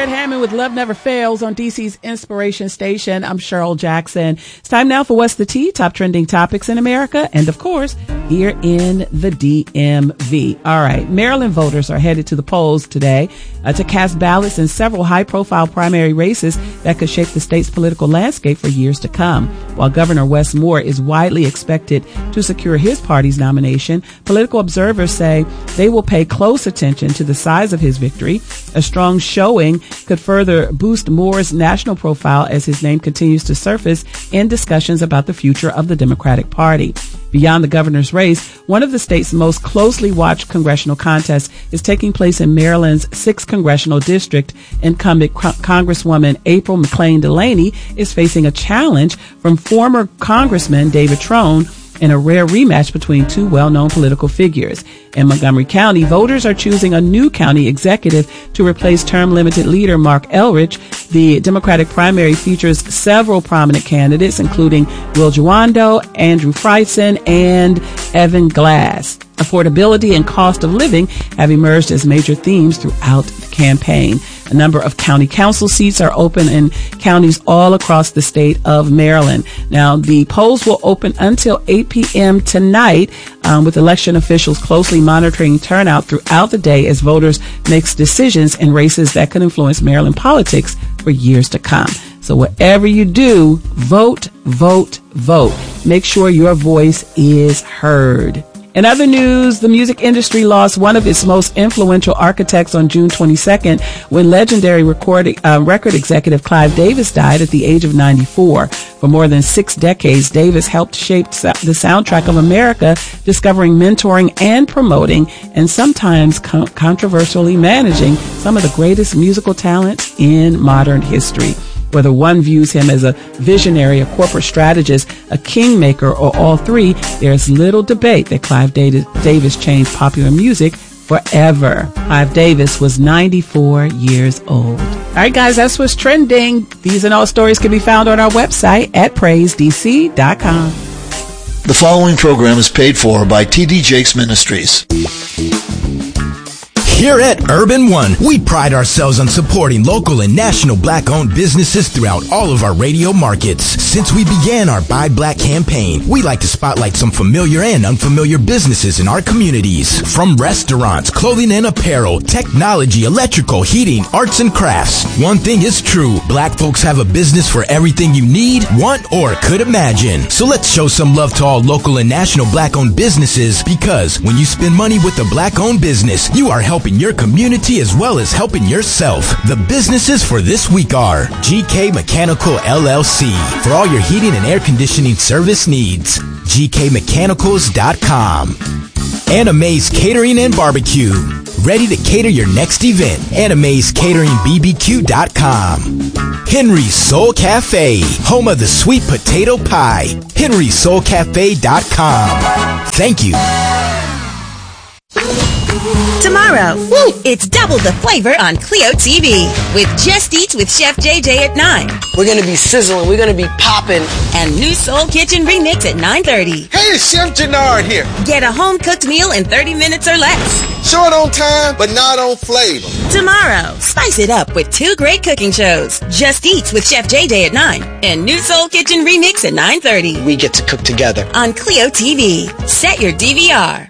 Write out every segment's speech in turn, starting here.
Fred Hammond with Love Never Fails on DC's Inspiration Station. I'm Cheryl Jackson. It's time now for What's the Tea? Top trending topics in America and, of course, here in the DMV. All right. Maryland voters are headed to the polls today to cast ballots in several high-profile primary races that could shape the state's political landscape for years to come. While Governor Wes Moore is widely expected to secure his party's nomination, political observers say they will pay close attention to the size of his victory. A strong showing could further boost Moore's national profile as his name continues to surface in discussions about the future of the Democratic Party. Beyond the governor's race, one of the state's most closely watched congressional contests is taking place in Maryland's 6th congressional district. Incumbent Congresswoman April McClain Delaney is facing a challenge from former Congressman David Trone in a rare rematch between two well-known political figures. In Montgomery County, voters are choosing a new county executive to replace term-limited leader Mark Elrich. The Democratic primary features several prominent candidates, including Will Juando, Andrew Friesen, and Evan Glass. Affordability and cost of living have emerged as major themes throughout the campaign. A number of county council seats are open in counties all across the state of Maryland. Now, the polls will open until 8 p.m. tonight, with election officials closely monitoring turnout throughout the day as voters make decisions in races that could influence Maryland politics for years to come. So whatever you do, vote, vote, vote. Make sure your voice is heard. In other news, the music industry lost one of its most influential architects on June 22nd when legendary record executive Clive Davis died at the age of 94. For more than 6 decades, Davis helped shape the soundtrack of America, discovering, mentoring, and promoting, and sometimes controversially managing some of the greatest musical talents in modern history. Whether one views him as a visionary, a corporate strategist, a kingmaker, or all three, there's little debate that Clive Davis changed popular music forever. Clive Davis was 94 years old. All right, guys, that's what's trending. These and all stories can be found on our website at PraiseDC.com. The following program is paid for by T.D. Jakes Ministries. Here at Urban One, we pride ourselves on supporting local and national Black-owned businesses throughout all of our radio markets. Since we began our Buy Black campaign, we like to spotlight some familiar and unfamiliar businesses in our communities. From restaurants, clothing and apparel, technology, electrical, heating, arts and crafts. One thing is true, Black folks have a business for everything you need, want, or could imagine. So let's show some love to all local and national Black-owned businesses, because when you spend money with a Black-owned business, you are helping your community as well as helping yourself. The businesses for this week are GK Mechanical LLC for all your heating and air conditioning service needs. GKMechanicals.com. Anime's Catering and Barbecue, ready to cater your next event. Anime's CateringBBQ.com. Henry's Soul Cafe, home of the sweet potato pie. Henry'sSoulCafe.com. Thank you. Tomorrow, it's double the flavor on Clio TV with Just Eats with Chef JJ at 9. We're going to be sizzling. We're going to be popping. And New Soul Kitchen Remix at 9:30. Hey, it's Chef Jannard here. Get a home-cooked meal in 30 minutes or less. Short on time, but not on flavor. Tomorrow, spice it up with 2 great cooking shows. Just Eats with Chef JJ at 9 and New Soul Kitchen Remix at 9:30. We get to cook together. On Clio TV. Set your DVR.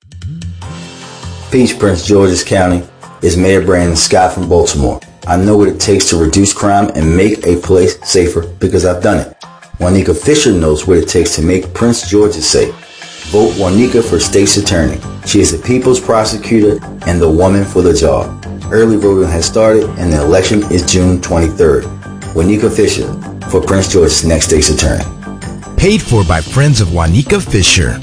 Peach, Prince George's County, is Mayor Brandon Scott from Baltimore. I know what it takes to reduce crime and make a place safer because I've done it. Juanica Fisher knows what it takes to make Prince George's safe. Vote Juanica for state's attorney. She is the people's prosecutor and the woman for the job. Early voting has started and the election is June 23rd. Juanica Fisher for Prince George's next state's attorney. Paid for by Friends of Juanica Fisher.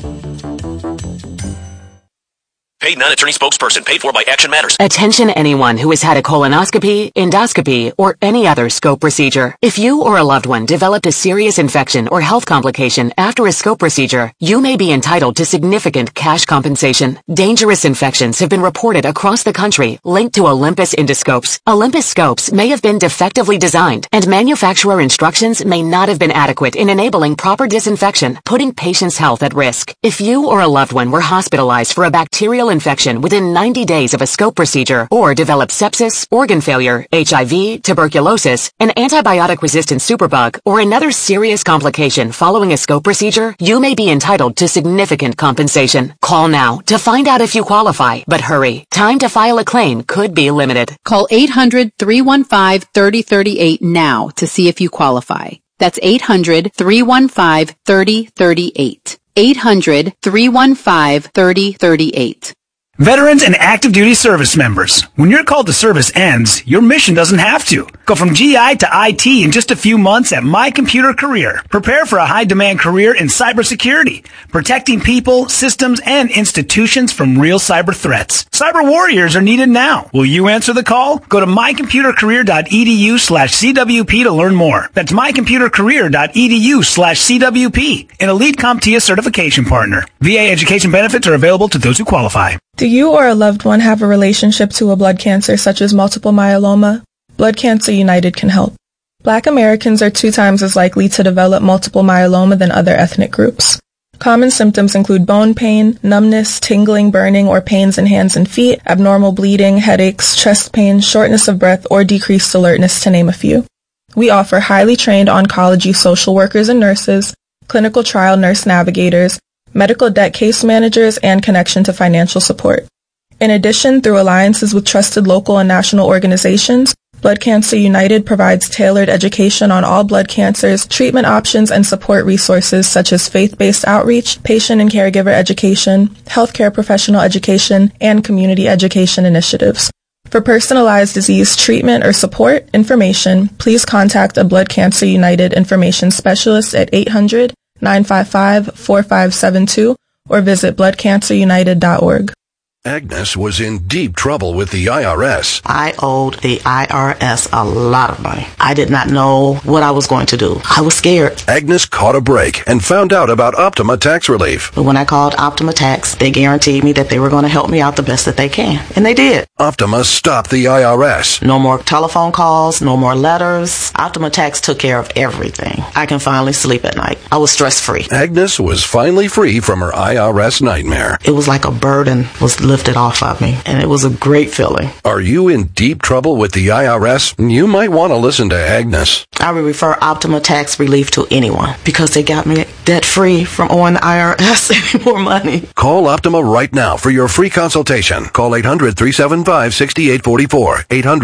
Paid non-attorney spokesperson. Paid for by Action Matters. Attention anyone who has had a colonoscopy, endoscopy, or any other scope procedure. If you or a loved one developed a serious infection or health complication after a scope procedure, you may be entitled to significant cash compensation. Dangerous infections have been reported across the country linked to Olympus endoscopes. Olympus scopes may have been defectively designed, and manufacturer instructions may not have been adequate in enabling proper disinfection, putting patients' health at risk. If you or a loved one were hospitalized for a bacterial infection within 90 days of a scope procedure or develop sepsis, organ failure, HIV, tuberculosis, an antibiotic-resistant superbug, or another serious complication following a scope procedure, you may be entitled to significant compensation. Call now to find out if you qualify, but hurry. Time to file a claim could be limited. Call 800-315-3038 now to see if you qualify. That's 800-315-3038. 800-315-3038. Veterans and active duty service members, when your call to service ends, your mission doesn't have to. Go from GI to IT in just a few months at My Computer Career. Prepare for a high-demand career in cybersecurity, protecting people, systems, and institutions from real cyber threats. Cyber warriors are needed now. Will you answer the call? Go to mycomputercareer.edu/CWP to learn more. That's mycomputercareer.edu/CWP, an elite CompTIA certification partner. VA education benefits are available to those who qualify. Do you or a loved one have a relationship to a blood cancer such as multiple myeloma? Blood Cancer United can help. Black Americans are 2 times as likely to develop multiple myeloma than other ethnic groups. Common symptoms include bone pain, numbness, tingling, burning, or pains in hands and feet, abnormal bleeding, headaches, chest pain, shortness of breath, or decreased alertness, to name a few. We offer highly trained oncology social workers and nurses, clinical trial nurse navigators, medical debt case managers, and connection to financial support. In addition, through alliances with trusted local and national organizations, Blood Cancer United provides tailored education on all blood cancers, treatment options, and support resources such as faith-based outreach, patient and caregiver education, healthcare professional education, and community education initiatives. For personalized disease treatment or support information, please contact a Blood Cancer United information specialist at 800-955-4572 or visit bloodcancerunited.org. Agnes was in deep trouble with the IRS. I owed the IRS a lot of money. I did not know what I was going to do. I was scared. Agnes caught a break and found out about Optima Tax Relief. But when I called Optima Tax, they guaranteed me that they were going to help me out the best that they can. And they did. Optima stopped the IRS. No more telephone calls, no more letters. Optima Tax took care of everything. I can finally sleep at night. I was stress-free. Agnes was finally free from her IRS nightmare. It was like a burden was lifted off of me, and it was a great feeling. Are you in deep trouble with the IRS? You might want to listen to Agnes. I would refer Optima Tax Relief to anyone because they got me debt-free from owing the IRS any more money. Call Optima right now for your free consultation. Call 800-375-6844.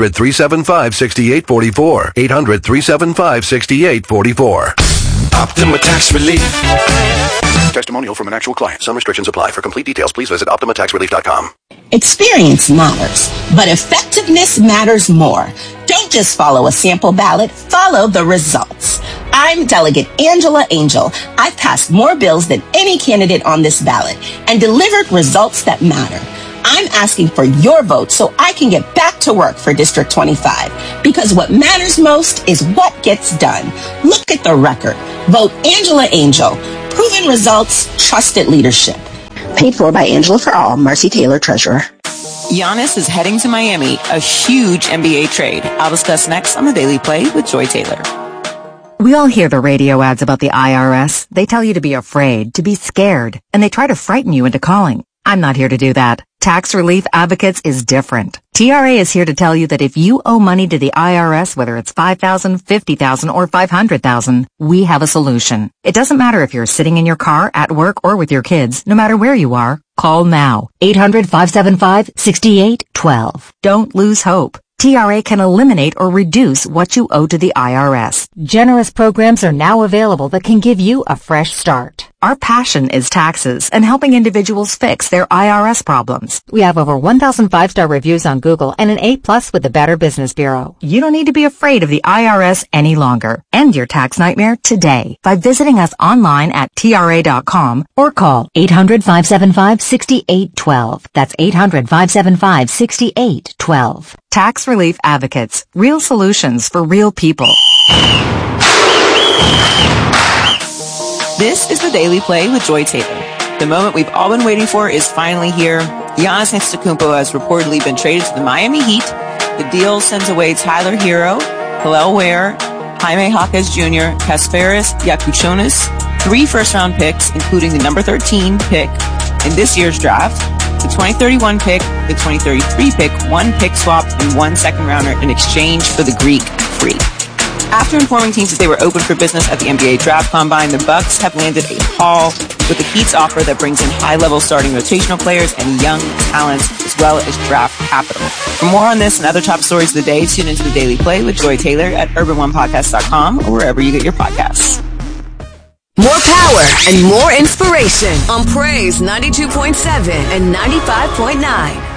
800-375-6844. 800-375-6844. Optima Tax Relief. Testimonial from an actual client. Some restrictions apply. For complete details, please visit OptimaTaxRelief.com. Experience matters, but effectiveness matters more. Don't just follow a sample ballot, follow the results. I'm Delegate Angela Angel. I've passed more bills than any candidate on this ballot and delivered results that matter. I'm asking for your vote so I can get back to work for District 25, because what matters most is what gets done. Look at the record. Vote Angela Angel. Proven results, trusted leadership. Paid for by Angela for All, Marcy Taylor, Treasurer. Giannis is heading to Miami, a huge NBA trade. I'll discuss next on The Daily Play with Joy Taylor. We all hear the radio ads about the IRS. They tell you to be afraid, to be scared, and they try to frighten you into calling. I'm not here to do that. Tax Relief Advocates is different. TRA is here to tell you that if you owe money to the IRS, whether it's $5,000, $50,000, or $500,000, we have a solution. It doesn't matter if you're sitting in your car, at work, or with your kids. No matter where you are, call now. 800-575-6812. Don't lose hope. TRA can eliminate or reduce what you owe to the IRS. Generous programs are now available that can give you a fresh start. Our passion is taxes and helping individuals fix their IRS problems. We have over 1,000 5-star reviews on Google and an A+ with the Better Business Bureau. You don't need to be afraid of the IRS any longer. End your tax nightmare today by visiting us online at TRA.com or call 800-575-6812. That's 800-575-6812. Tax Relief Advocates. Real solutions for real people. This is The Daily Play with Joy Taylor. The moment we've all been waiting for is finally here. Giannis Antetokounmpo has reportedly been traded to the Miami Heat. The deal sends away Tyler Hero, Kel'el Ware, Jaime Jaquez Jr., Kasparis Yakuchonis, 3 first-round picks, including the number 13 pick in this year's draft, the 2031 pick, the 2033 pick, 1 pick swap, and 1 second rounder in exchange for the Greek Freak. After informing teams that they were open for business at the NBA Draft Combine, the Bucks have landed a haul with the Heat's offer that brings in high-level starting rotational players and young talents, as well as draft capital. For more on this and other top stories of the day, tune into the Daily Play with Joy Taylor at urban1podcast.com or wherever you get your podcasts. More power and more inspiration on Praise 92.7 and 95.9.